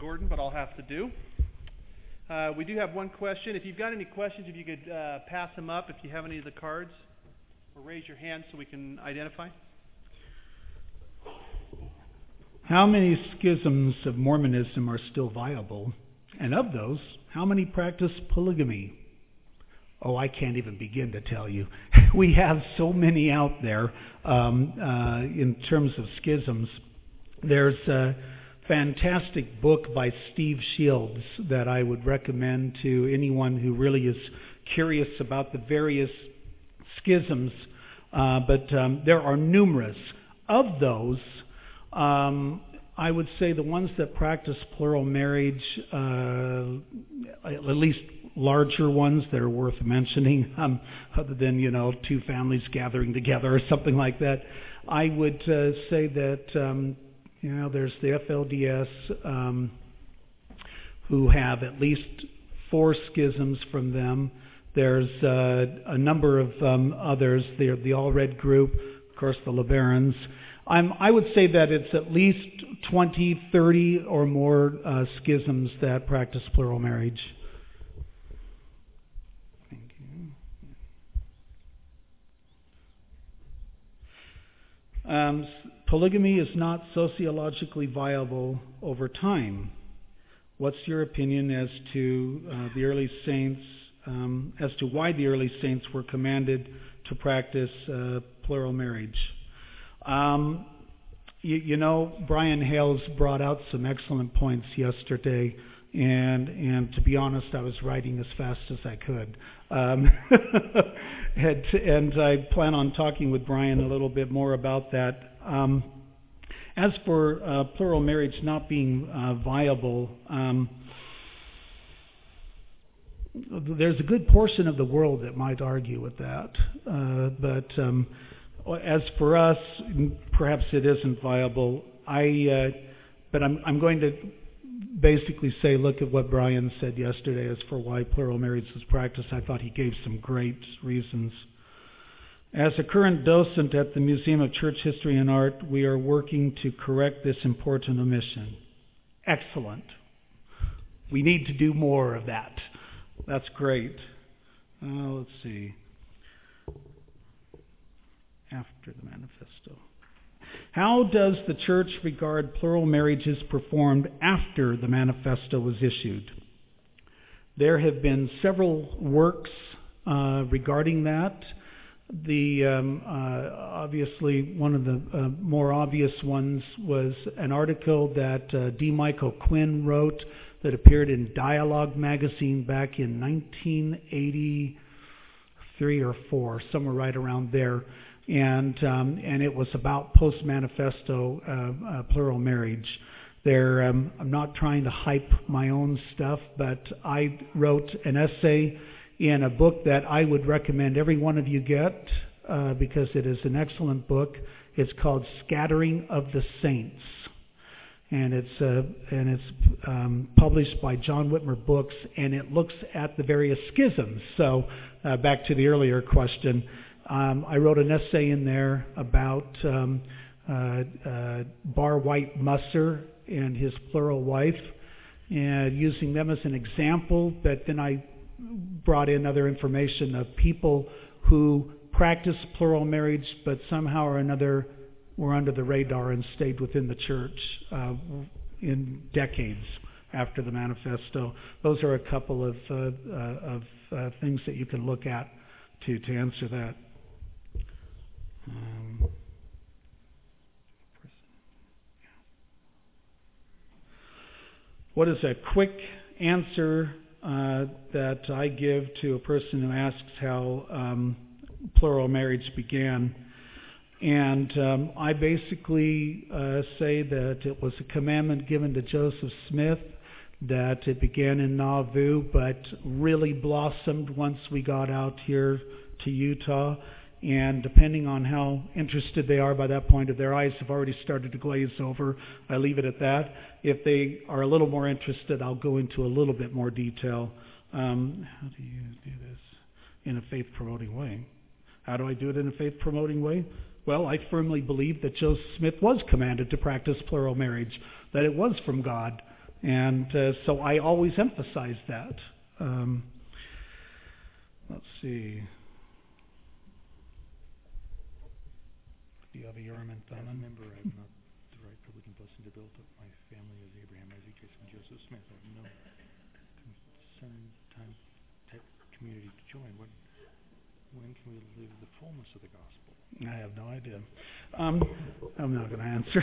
Gordon, but I'll have to do. We do have one question. If you've got any questions, if you could pass them up if you have any of the cards, or raise your hand so we can identify. How many schisms of Mormonism are still viable? And of those, how many practice polygamy? Oh, I can't even begin to tell you. We have so many out there in terms of schisms. There's a fantastic book by Steve Shields that I would recommend to anyone who really is curious about the various schisms, but there are numerous. Of those, I would say the ones that practice plural marriage, at least larger ones that are worth mentioning, other than, two families gathering together or something like that, I would say that, there's the FLDS who have at least 4 schisms from them. There's a number of others. They're the All Red group, of course, the LeBarons. I would say that it's at least 20, 30 or more schisms that practice plural marriage. Thank you. Polygamy is not sociologically viable over time. What's your opinion as to the early saints, as to why the early saints were commanded to practice plural marriage? Brian Hales brought out some excellent points yesterday, and to be honest, I was writing as fast as I could. And I plan on talking with Brian a little bit more about that. As for plural marriage not being viable, there's a good portion of the world that might argue with that. But as for us, perhaps it isn't viable. But I'm going to basically say, look at what Brian said yesterday as for why plural marriage is practiced. I thought he gave some great reasons. As a current docent at the Museum of Church History and Art, we are working to correct this important omission. Excellent. We need to do more of that. That's great. Let's see. After the manifesto. How does the church regard plural marriages performed after the manifesto was issued? There have been several works regarding that. Obviously, one of the more obvious ones was an article that D. Michael Quinn wrote that appeared in Dialogue magazine back in 1983 or 4, somewhere right around there. And it was about post-manifesto plural marriage. I'm not trying to hype my own stuff, but I wrote an essay in a book that I would recommend every one of you get because it is an excellent book. It's called Scattering of the Saints, and it's published by John Whitmer Books, and it looks at the various schisms. So back to the earlier question. I wrote an essay in there about Bar White Musser and his plural wife, and using them as an example, but then I brought in other information of people who practiced plural marriage, but somehow or another were under the radar and stayed within the church in decades after the manifesto. Those are a couple of things that you can look at to answer that. What is a quick answer that I give to a person who asks how plural marriage began? And I basically say that it was a commandment given to Joseph Smith, that it began in Nauvoo, but really blossomed once we got out here to Utah. And depending on how interested they are by that point, if their eyes have already started to glaze over, I leave it at that. If they are a little more interested, I'll go into a little bit more detail. How do you do this in a faith-promoting way? How do I do it in a faith-promoting way? Well, I firmly believe that Joseph Smith was commanded to practice plural marriage, that it was from God, And so I always emphasize that. Let's see. Do you have a Urim and Thummim? As a member, I have not the right privilege and blessing to build up my family as Abraham, Isaac, Jacob, and Joseph Smith. I have no concern, time, type community to join. When can we live the fullness of the gospel? I have no idea. I'm not going to answer.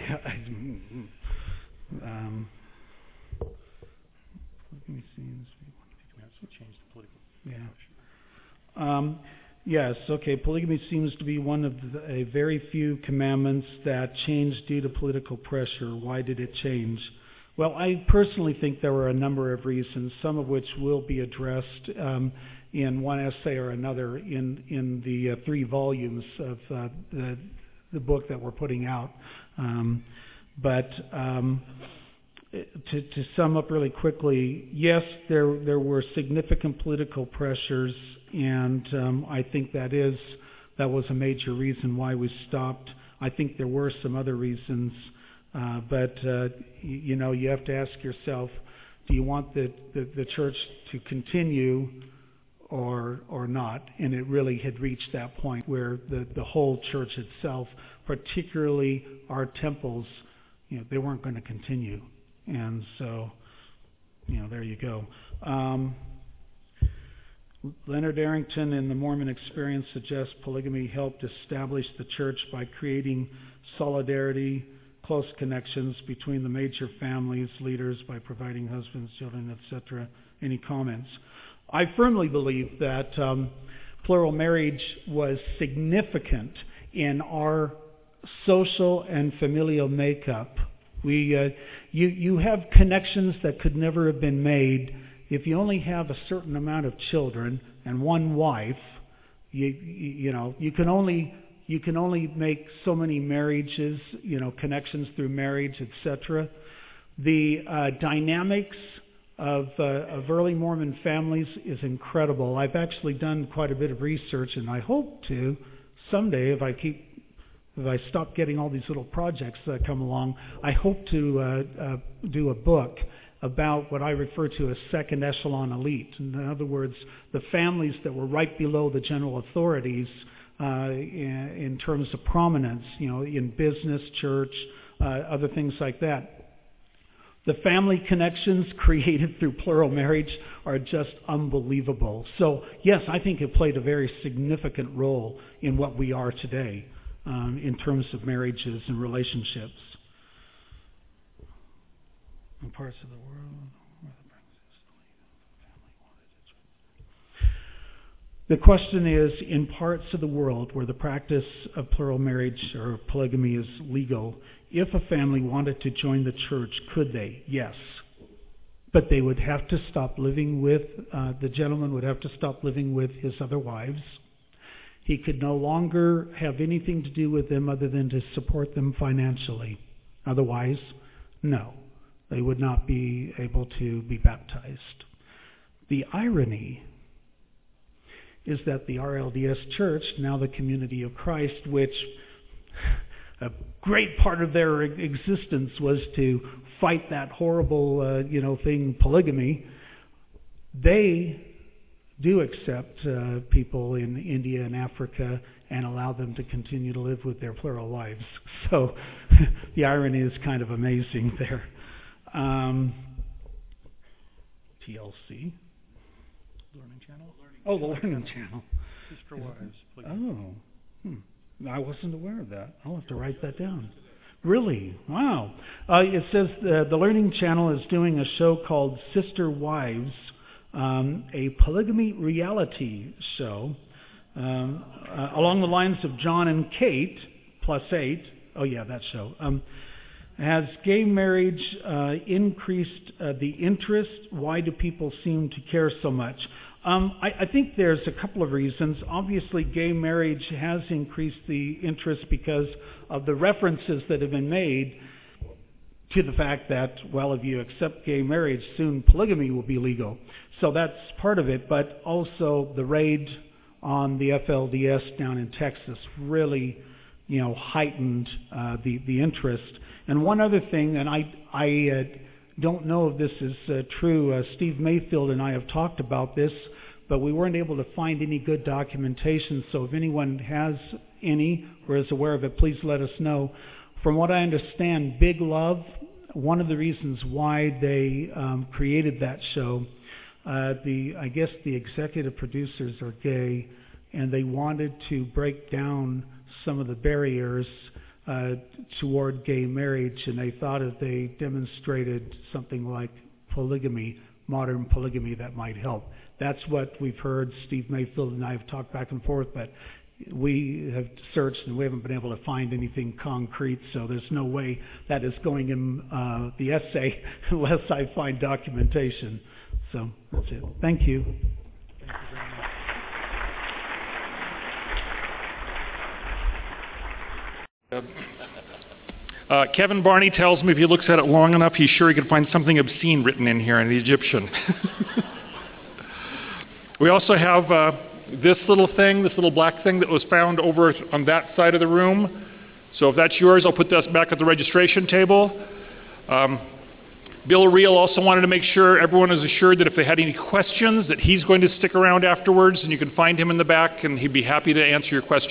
Let me see. Change the political Yeah. Yes, okay. Polygamy seems to be one of a very few commandments that changed due to political pressure. Why did it change? Well, I personally think there were a number of reasons, some of which will be addressed in one essay or another in the 3 volumes of the book that we're putting out. But to sum up really quickly, yes, there were significant political pressures, and I think that was a major reason why we stopped. I think there were some other reasons, but you have to ask yourself, do you want the church to continue or not? And it really had reached that point where the whole church itself, particularly our temples, they weren't going to continue. And so, there you go. Leonard Arrington in The Mormon Experience suggests polygamy helped establish the church by creating solidarity, close connections between the major families, leaders, by providing husbands, children, etc. Any comments? I firmly believe that plural marriage was significant in our social and familial makeup. You have connections that could never have been made if you only have a certain amount of children and one wife. You can only make so many marriages, connections through marriage, etc. The dynamics of early Mormon families is incredible. I've actually done quite a bit of research, and I hope to someday, if I stop getting all these little projects that come along, I hope to do a book about what I refer to as second echelon elite. In other words, the families that were right below the general authorities in terms of prominence, in business, church, other things like that. The family connections created through plural marriage are just unbelievable. So, yes, I think it played a very significant role in what we are today in terms of marriages and relationships. In parts of the world where the practice of the question is, in parts of the world where the practice of plural marriage or polygamy is legal, if a family wanted to join the church, could they? Yes. But they would have to stop living with, the gentleman would have to stop living with his other wives. He could no longer have anything to do with them other than to support them financially. Otherwise, no. They would not be able to be baptized. The irony is that the RLDS Church, now the Community of Christ, which a great part of their existence was to fight that horrible, thing, polygamy, they do accept people in India and Africa and allow them to continue to live with their plural lives. So the irony is kind of amazing there. TLC. Learning Channel? The Learning Channel. Sister Wives. I wasn't aware of that. I'll have to write that down. Really? Wow. It says the Learning Channel is doing a show called Sister Wives, a polygamy reality show along the lines of John and Kate, +8. Oh, yeah, that show. Has gay marriage increased the interest? Why do people seem to care so much? I think there's a couple of reasons. Obviously, gay marriage has increased the interest because of the references that have been made to the fact that, well, if you accept gay marriage, soon polygamy will be legal. So that's part of it, but also the raid on the FLDS down in Texas really, heightened the interest. And one other thing, and I don't know if this is true. Steve Mayfield and I have talked about this, but we weren't able to find any good documentation. So if anyone has any or is aware of it, please let us know. From what I understand, Big Love, one of the reasons why they created that show, I guess the executive producers are gay, and they wanted to break down some of the barriers toward gay marriage, and they thought if they demonstrated something like polygamy, modern polygamy, that might help. That's what we've heard. Steve Mayfield and I have talked back and forth, but we have searched and we haven't been able to find anything concrete, so there's no way that is going in the essay unless I find documentation. So that's it. Thank you. Thank you very much. Kevin Barney tells me if he looks at it long enough, he's sure he can find something obscene written in here in Egyptian. We also have this little thing, this little black thing that was found over on that side of the room. So if that's yours, I'll put this back at the registration table. Bill Reel also wanted to make sure everyone is assured that if they had any questions, that he's going to stick around afterwards, and you can find him in the back, and he'd be happy to answer your questions.